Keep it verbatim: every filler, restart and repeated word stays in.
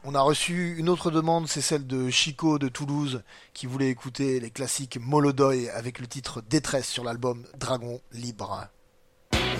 On a reçu une autre demande, c'est celle de Chico de Toulouse qui voulait écouter les classiques Molodoy avec le titre Détresse sur l'album Dragon Libre.